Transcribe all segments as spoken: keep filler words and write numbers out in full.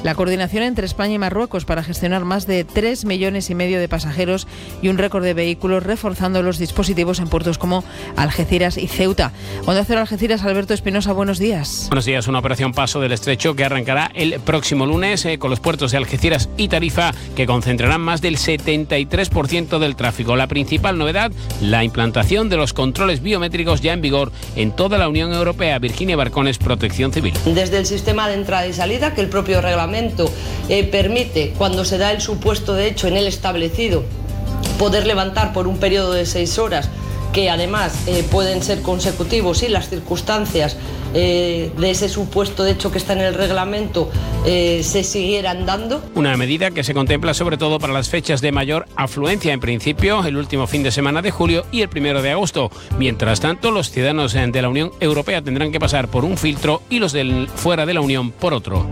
la coordinación entre España y Marruecos para gestionar más de tres millones y medio de pasajeros y un récord de vehículos, reforzando los dispositivos en puertos como Algeciras y Ceuta. Onda Cero Algeciras, Alberto Espinosa, buenos días. Buenos días. Una operación Paso del Estrecho que arrancará el próximo lunes eh, con los puertos de Algeciras y Tarifa, que concentrarán más del setenta y tres por ciento del tráfico. La principal novedad, la implantación de los controles biométricos ya en vigor en toda la Unión Europea. Virginia Barcones, Protección Civil. Desde el sistema de entrada y salida, que el propio reglamento eh, permite, cuando se da el supuesto de hecho en el establecido, poder levantar por un periodo de seis horas, que además eh, pueden ser consecutivos si las circunstancias eh, de ese supuesto de hecho que está en el reglamento eh, se siguieran dando. Una medida que se contempla sobre todo para las fechas de mayor afluencia, en principio el último fin de semana de julio y el primero de agosto. Mientras tanto, los ciudadanos de la Unión Europea tendrán que pasar por un filtro y los del fuera de la Unión por otro.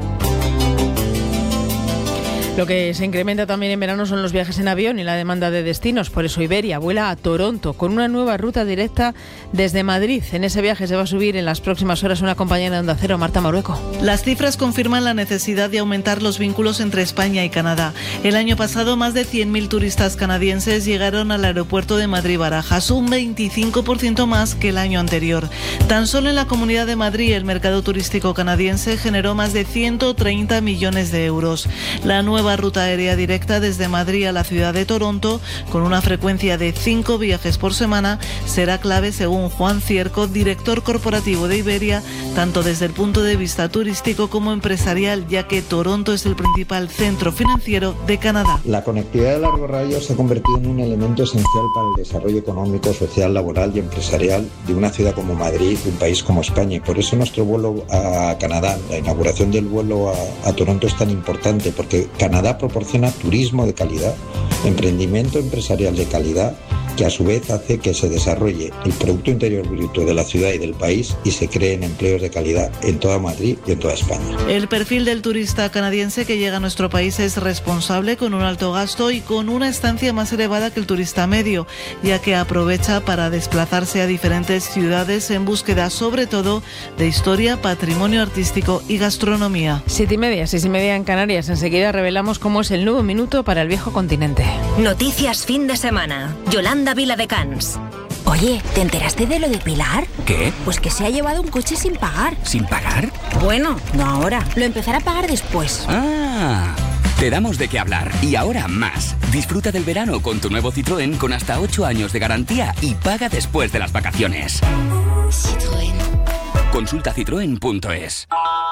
Lo que se incrementa también en verano son los viajes en avión y la demanda de destinos. Por eso Iberia vuela a Toronto con una nueva ruta directa desde Madrid. En ese viaje se va a subir en las próximas horas una compañera de Onda Cero, Marta Marueco. Las cifras confirman la necesidad de aumentar los vínculos entre España y Canadá. El año pasado, más de cien mil turistas canadienses llegaron al aeropuerto de Madrid-Barajas, un veinticinco por ciento más que el año anterior. Tan solo en la Comunidad de Madrid, el mercado turístico canadiense generó más de ciento treinta millones de euros. La nueva Nueva ruta aérea directa desde Madrid a la ciudad de Toronto, con una frecuencia de cinco viajes por semana, será clave según Juan Cierco, director corporativo de Iberia, tanto desde el punto de vista turístico como empresarial, ya que Toronto es el principal centro financiero de Canadá. La conectividad de largo radio se ha convertido en un elemento esencial para el desarrollo económico, social, laboral y empresarial de una ciudad como Madrid, un país como España, y por eso nuestro vuelo a Canadá, la inauguración del vuelo a, a Toronto es tan importante, porque Canadá proporciona turismo de calidad, emprendimiento empresarial de calidad, que a su vez hace que se desarrolle el Producto Interior Bruto de la ciudad y del país y se creen empleos de calidad en toda Madrid y en toda España. El perfil del turista canadiense que llega a nuestro país es responsable, con un alto gasto y con una estancia más elevada que el turista medio, ya que aprovecha para desplazarse a diferentes ciudades en búsqueda sobre todo de historia, patrimonio artístico y gastronomía. Siete y media, seis y media en Canarias. Enseguida revelamos cómo es el nuevo minuto para el viejo continente. Noticias fin de semana. Yolanda Viladecans. Oye, ¿te enteraste de lo de Pilar? ¿Qué? Pues que se ha llevado un coche sin pagar. ¿Sin pagar? Bueno, no ahora. Lo empezará a pagar después. Ah, te damos de qué hablar. Y ahora más. Disfruta del verano con tu nuevo Citroën con hasta ocho años de garantía y paga después de las vacaciones. Citroën. Consulta citroen punto es.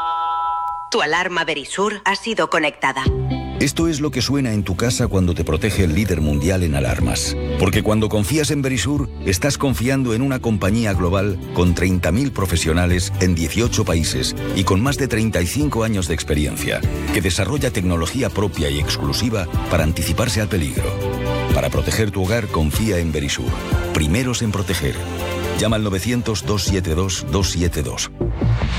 Tu alarma Verisur ha sido conectada. Esto es lo que suena en tu casa cuando te protege el líder mundial en alarmas. Porque cuando confías en Verisur, estás confiando en una compañía global con treinta mil profesionales en dieciocho países y con más de treinta y cinco años de experiencia, que desarrolla tecnología propia y exclusiva para anticiparse al peligro. Para proteger tu hogar, confía en Verisur. Primeros en proteger. Llama al novecientos, doscientos setenta y dos, doscientos setenta y dos.